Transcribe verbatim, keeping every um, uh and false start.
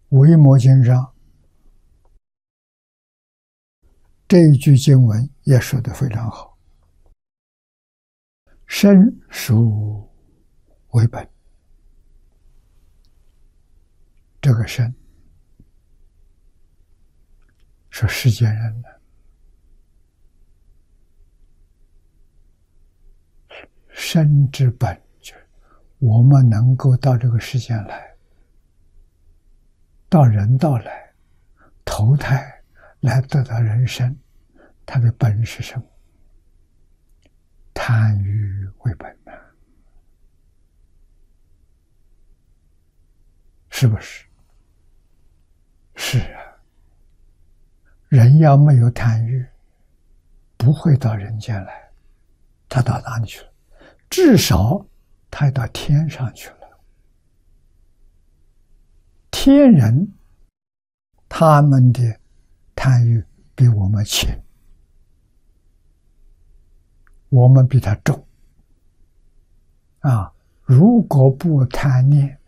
维摩经上这一句经文也说得非常好：身属为本。这个身是世间人的，身之本，就是我们能够到这个世间来，到人道来投胎来得到人生，它的本是什么？贪欲为本呐，是不是？是啊，人要没有贪欲，不会到人间来，他到哪里去了？至少他到天上去了。天人他们的贪欲比我们轻，我们比他重啊！如果不贪念，